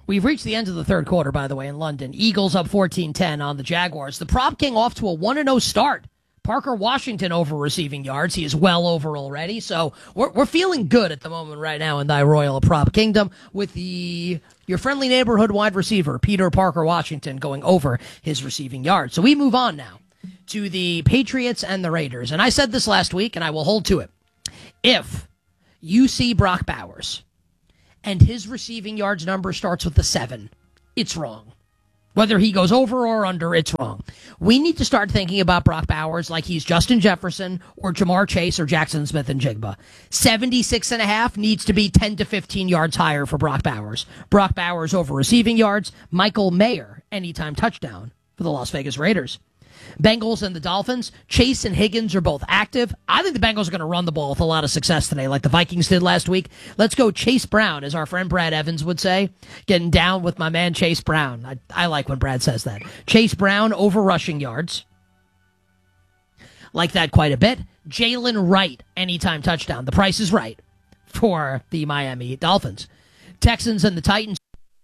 We've reached the end of the third quarter, by the way, in London. Eagles up 14-10 on the Jaguars. The prop king off to a 1-0 start. Parker Washington over receiving yards. He is well over already. So we're feeling good at the moment right now in thy royal prop kingdom with your friendly neighborhood wide receiver, Peter Parker Washington, going over his receiving yards. So we move on now to the Patriots and the Raiders. And I said this last week, and I will hold to it. If you see Brock Bowers and his receiving yards number starts with a 7, it's wrong. Whether he goes over or under, it's wrong. We need to start thinking about Brock Bowers like he's Justin Jefferson or Jamar Chase or Jackson Smith and Jigba. 76.5 needs to be 10 to 15 yards higher for Brock Bowers. Brock Bowers over receiving yards. Michael Mayer, anytime touchdown for the Las Vegas Raiders. Bengals and the Dolphins. Chase and Higgins are both active. I think the Bengals are going to run the ball with a lot of success today, like the Vikings did last week. Let's go Chase Brown, as our friend Brad Evans would say. Getting down with my man Chase Brown. I like when Brad says that. Chase Brown over rushing yards. Like that quite a bit. Jalen Wright, anytime touchdown. The price is right for the Miami Dolphins. Texans and the Titans.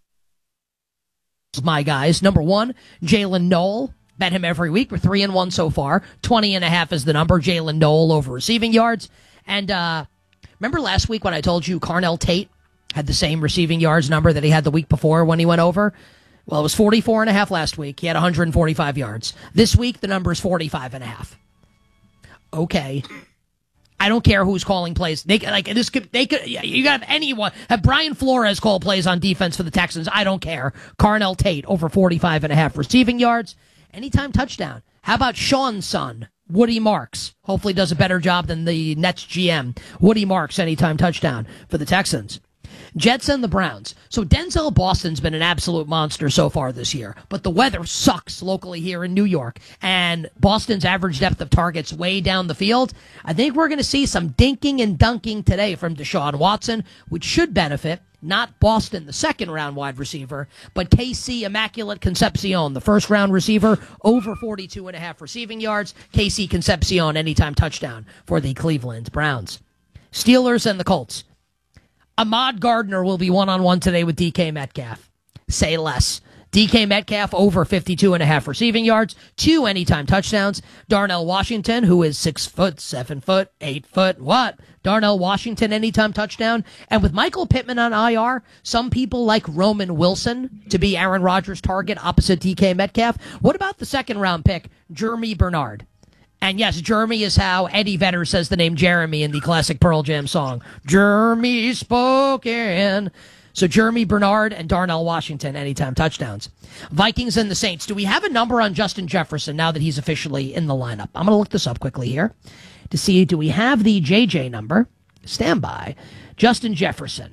My guys. Number 1, Jalen Noel. Bet him every week. We're 3-1 so far. 20.5 is the number. Jalen Noel over receiving yards. And remember last week when I told you Carnell Tate had the same receiving yards number that he had the week before when he went over? Well, it was 44.5 last week. He had 145 yards. This week, the number is 45.5. Okay. I don't care who's calling plays. You got to have anyone. Have Brian Flores call plays on defense for the Texans. I don't care. Carnell Tate over 45.5 receiving yards. Anytime touchdown. How about Sean's son, Woody Marks? Hopefully does a better job than the Nets GM. Woody Marks, anytime touchdown for the Texans. Jets and the Browns. So Denzel Boston's been an absolute monster so far this year, but the weather sucks locally here in New York, and Boston's average depth of targets way down the field. I think we're going to see some dinking and dunking today from Deshaun Watson, which should benefit not Boston, the second-round wide receiver, but KC Immaculate Concepcion, the first-round receiver, over 42.5 receiving yards. KC Concepcion, anytime touchdown for the Cleveland Browns. Steelers and the Colts. Ahmad Gardner will be one-on-one today with DK Metcalf. Say less. DK Metcalf over 52.5 receiving yards, 2 anytime touchdowns. Darnell Washington, who is 6 foot, 7 foot, 8 foot, what? Darnell Washington, anytime touchdown. And with Michael Pittman on IR, some people like Roman Wilson to be Aaron Rodgers' target opposite DK Metcalf. What about the second-round pick, Jeremy Bernard? And yes, Jeremy is how Eddie Vedder says the name Jeremy in the classic Pearl Jam song. Jeremy spoken. So Jeremy Bernard and Darnell Washington, anytime touchdowns. Vikings and the Saints. Do we have a number on Justin Jefferson now that he's officially in the lineup? I'm going to look this up quickly here to see, do we have the JJ number? Stand by. Justin Jefferson,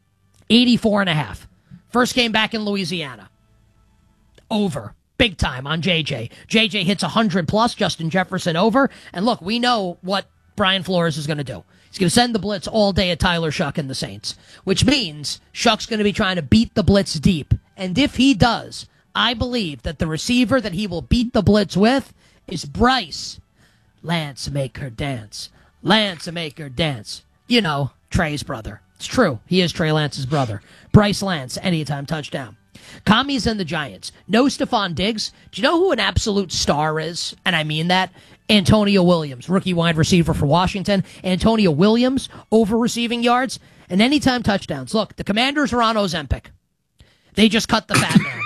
84.5. First game back in Louisiana. Over. Big time on JJ. JJ hits 100 plus, Justin Jefferson over. And look, we know what Brian Flores is going to do. He's going to send the blitz all day at Tyler Shuck and the Saints, which means Shuck's going to be trying to beat the blitz deep. And if he does, I believe that the receiver that he will beat the blitz with is Bryce. Lance, make her dance. Lance, make her dance. You know, Trey's brother. It's true. He is Trey Lance's brother. Bryce Lance, anytime touchdown. Commies and the Giants. No Stephon Diggs. Do you know who an absolute star is? And I mean that. Antonio Williams, rookie wide receiver for Washington. Antonio Williams, over receiving yards and anytime touchdowns. Look, the Commanders are on Ozempic. They just cut the fat man.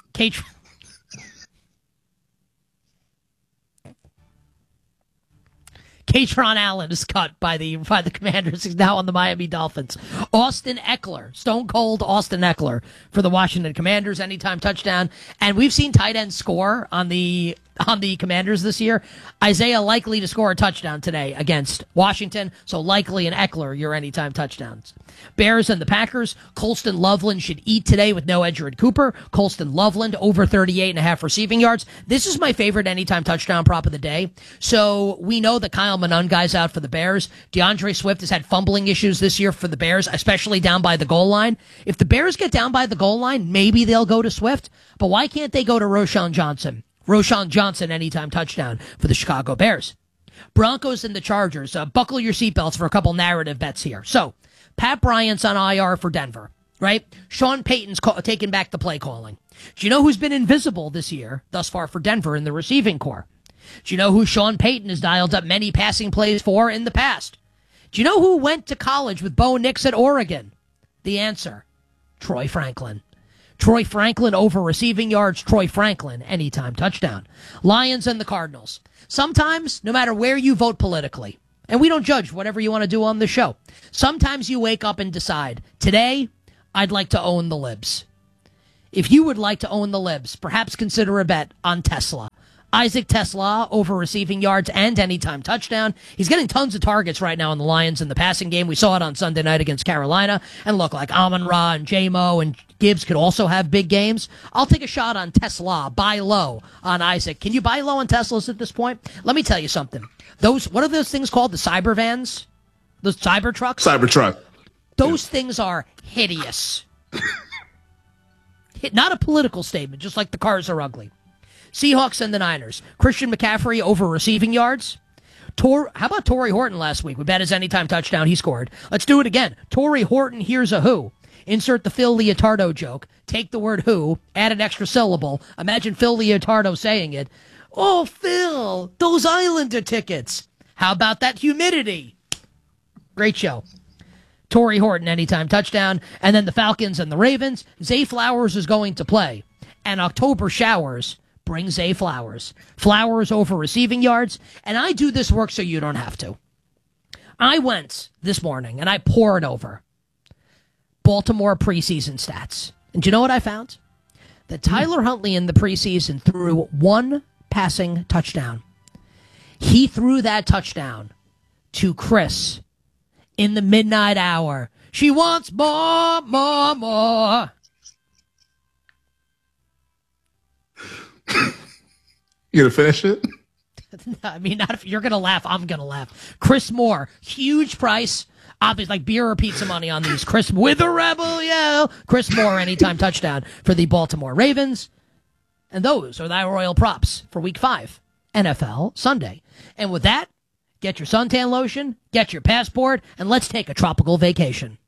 Katron Allen is cut by the Commanders. He's now on the Miami Dolphins. Austin Eckler, stone cold Austin Eckler for the Washington Commanders, anytime touchdown. And we've seen tight ends score on the Commanders this year. Isaiah likely to score a touchdown today against Washington, so likely an Eckler, your anytime touchdowns. Bears and the Packers. Colston Loveland should eat today with no Edgerrin Cooper. Colston Loveland over 38.5 receiving yards. This is my favorite anytime touchdown prop of the day. So we know that Kyle Monungai's out for the Bears. DeAndre Swift has had fumbling issues this year for the Bears, especially down by the goal line. If the Bears get down by the goal line, maybe they'll go to Swift. But why can't they go to Roschon Johnson? Roschon Johnson, anytime touchdown for the Chicago Bears. Broncos and the Chargers. Buckle your seatbelts for a couple narrative bets here. So, Pat Bryant's on IR for Denver. right? Sean Payton's taken back the play calling. Do you know who's been invisible this year thus far for Denver in the receiving corps? Do you know who Sean Payton has dialed up many passing plays for in the past? Do you know who went to college with Bo Nix at Oregon? The answer, Troy Franklin. Troy Franklin over receiving yards. Troy Franklin, anytime touchdown. Lions and the Cardinals. Sometimes, no matter where you vote politically, and we don't judge whatever you want to do on the show, sometimes you wake up and decide, today, I'd like to own the Libs. If you would like to own the Libs, perhaps consider a bet on Tesla. Isaac Tesla over receiving yards and anytime touchdown. He's getting tons of targets right now in the Lions in the passing game. We saw it on Sunday night against Carolina. And look, like Amon-Ra and J-Mo and Gibbs could also have big games. I'll take a shot on Tesla. Buy low on Isaac. Can you buy low on Teslas at this point? Let me tell you something. What are those things called? The cyber vans? Those cyber trucks? Cybertruck. Those things are hideous. Not a political statement, just like the cars are ugly. Seahawks and the Niners. Christian McCaffrey over receiving yards. How about Torrey Horton last week? We bet his anytime touchdown he scored. Let's do it again. Torrey Horton, here's a who. Insert the Phil Leotardo joke. Take the word who, add an extra syllable. Imagine Phil Leotardo saying it. Oh, Phil, those Islander tickets. How about that humidity? Great show. Torrey Horton, anytime touchdown. And then the Falcons and the Ravens. Zay Flowers is going to play. And October showers bring Zay Flowers. Flowers over receiving yards. And I do this work so you don't have to. I went this morning and I poured over Baltimore preseason stats. And do you know what I found? That Tyler Huntley in the preseason threw one passing touchdown. He threw that touchdown to Chris in the midnight hour. She wants more, more, more. You gonna finish it? I mean, not if you're gonna laugh, I'm gonna laugh. Chris Moore, huge price. Obviously, like beer or pizza money on these. Chris with a rebel yell. Chris Moore, anytime touchdown for the Baltimore Ravens. And those are thy royal props for Week 5, NFL Sunday. And with that, get your suntan lotion, get your passport, and let's take a tropical vacation.